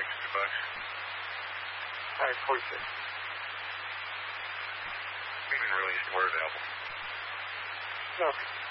$60. All right, 46. You didn't really support the album. No.